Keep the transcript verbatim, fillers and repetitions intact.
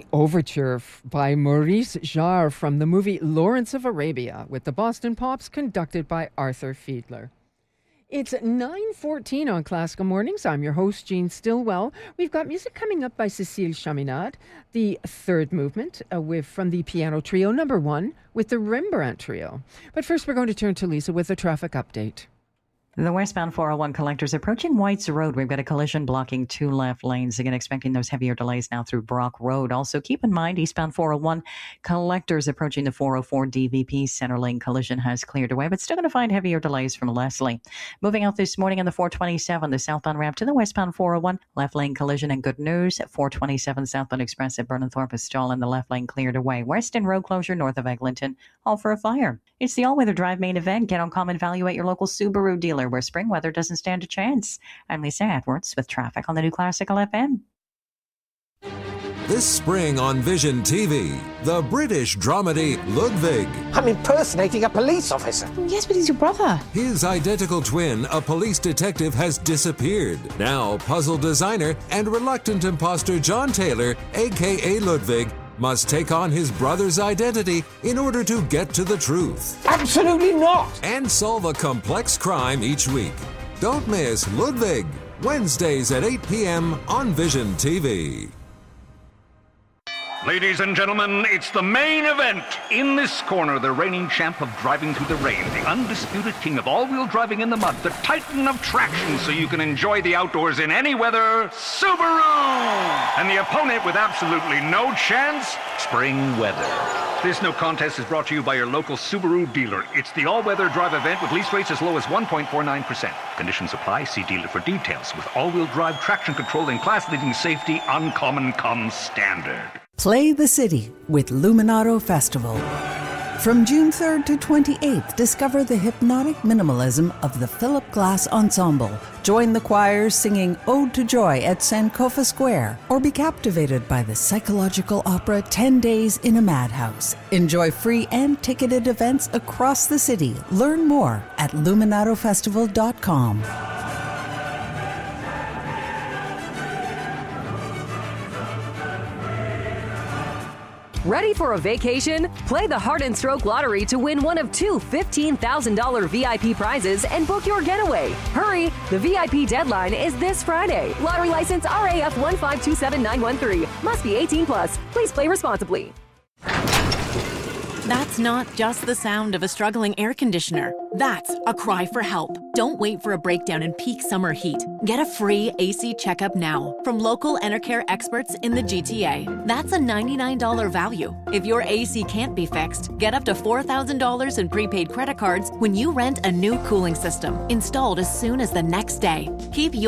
Overture f- by Maurice Jarre from the movie Lawrence of Arabia with the Boston Pops, conducted by Arthur Fiedler. It's nine fourteen on Classical Mornings. I'm your host, Jean Stillwell. We've got music coming up by Cécile Chaminade, the third movement uh, with from the piano trio number one with the Rembrandt Trio. But first, we're going to turn to Lisa with a traffic update. The westbound four oh one collectors approaching White's Road. We've got a collision blocking two left lanes. Again, expecting those heavier delays now through Brock Road. Also, keep in mind, eastbound four oh one collectors approaching the four oh four D V P center lane collision has cleared away, but still going to find heavier delays from Leslie. Moving out this morning on the four twenty-seven, the southbound ramp to the westbound four oh one, left lane collision and good news. four twenty-seven southbound express at Burnenthorpe is stall and the left lane cleared away. Weston Road closure north of Eglinton, all for a fire. It's the all-weather drive main event. Get on common value at your local Subaru dealer where spring weather doesn't stand a chance. I'm Lisa Edwards with traffic on the new Classical F M. This spring on Vision T V, the British dramedy Ludwig. I'm impersonating a police officer. Yes, but he's your brother. His identical twin, a police detective, has disappeared. Now, puzzle designer and reluctant imposter John Taylor, a k a. Ludwig, must take on his brother's identity in order to get to the truth. Absolutely not! And solve a complex crime each week. Don't miss Ludwig, Wednesdays at eight p.m. on Vision T V. Ladies and gentlemen, it's the main event. In this corner, the reigning champ of driving through the rain, the undisputed king of all-wheel driving in the mud, the titan of traction so you can enjoy the outdoors in any weather, Subaru! And the opponent with absolutely no chance, spring weather. This no contest is brought to you by your local Subaru dealer. It's the all-weather drive event with lease rates as low as one point four nine percent. Conditions apply. See dealer for details. With all-wheel drive traction control and class-leading safety, uncommon comes standard. Play the City with Luminato Festival. From June third to twenty-eighth, discover the hypnotic minimalism of the Philip Glass Ensemble. Join the choirs singing Ode to Joy at Sankofa Square, or be captivated by the psychological opera ten days in a Madhouse. Enjoy free and ticketed events across the city. Learn more at luminato festival dot com. Ready for a vacation? Play the Heart and Stroke Lottery to win one of two fifteen thousand dollars V I P prizes and book your getaway. Hurry! The V I P deadline is this Friday. Lottery license R A F one five two seven nine one three. Must be eighteen plus. Please play responsibly. That's not just the sound of a struggling air conditioner. That's a cry for help. Don't wait for a breakdown in peak summer heat. Get a free A C checkup now from local Enercare experts in the G T A. That's a ninety-nine dollars value. If your A C can't be fixed, get up to four thousand dollars in prepaid credit cards when you rent a new cooling system installed as soon as the next day. Keep your